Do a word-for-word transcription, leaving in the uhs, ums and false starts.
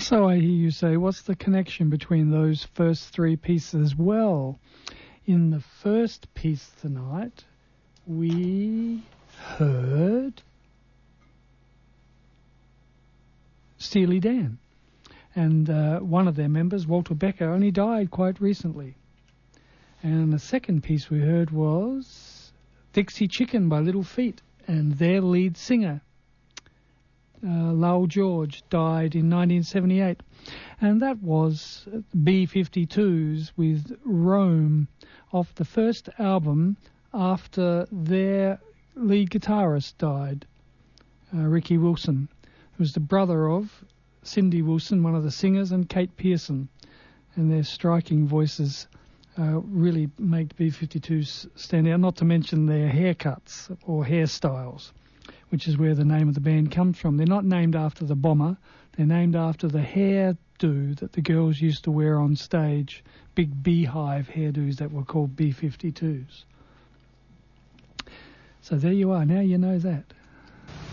So I hear you say, what's the connection between those first three pieces? Well, in the first piece tonight, we heard Steely Dan. And uh, one of their members, Walter Becker, only died quite recently. And the second piece we heard was Dixie Chicken by Little Feat, and their lead singer, uh, Lowell George, died in nineteen seventy-eight. And that was B fifty-twos with Rome, off the first album after their lead guitarist died, uh, Ricky Wilson, who was the brother of Cindy Wilson, one of the singers, and Kate Pearson. And their striking voices uh, really make B fifty-twos stand out, not to mention their haircuts or hairstyles, which is where the name of the band comes from. They're not named after the bomber. They're named after the hairdo that the girls used to wear on stage, big beehive hairdos that were called B fifty-twos. So there you are. Now you know that.